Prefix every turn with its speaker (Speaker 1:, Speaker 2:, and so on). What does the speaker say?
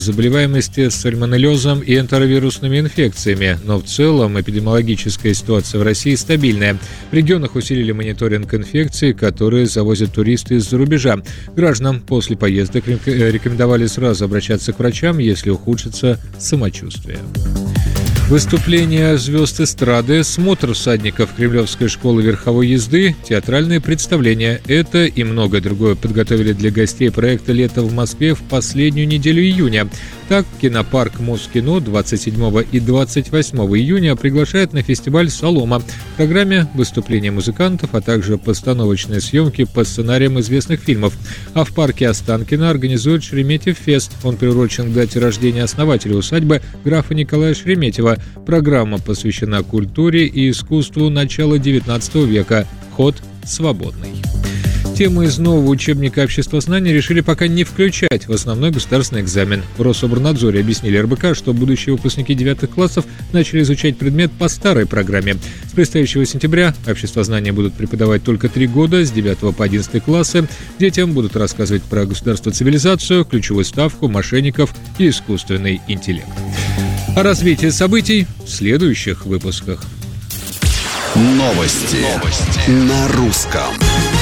Speaker 1: заболеваемости сальмонеллезом и энтеровирусными инфекциями, но в целом эпидемиологическая ситуация в России стабильная. В регионах усилили мониторинг инфекций, которые завозят туристы из-за рубежа. Гражданам после поездок рекомендовали сразу обращаться к врачам, если ухудшится самочувствие. Выступления звезд эстрады, смотр всадников Кремлевской школы верховой езды, театральные представления. Это и многое другое подготовили для гостей проекта «Лето в Москве» в последнюю неделю июня. Так, кинопарк Москино 27 и 28 июня приглашает на фестиваль «Солома». В программе выступления музыкантов, а также постановочные съемки по сценариям известных фильмов. А в парке Останкино организуют Шереметьев-фест. Он приурочен к дате рождения основателя усадьбы графа Николая Шереметьева. Программа посвящена культуре и искусству начала XIX века. Вход свободный. Темы из нового учебника обществознания решили пока не включать в основной государственный экзамен. В Рособорнадзоре объяснили РБК, что будущие выпускники 9 классов начали изучать предмет по старой программе. С предстоящего сентября обществознание будут преподавать только 3 года, с 9 по 11 классы. Детям будут рассказывать про государство, цивилизацию, ключевую ставку, мошенников и искусственный интеллект. О развитии событий в следующих выпусках.
Speaker 2: Новости на русском.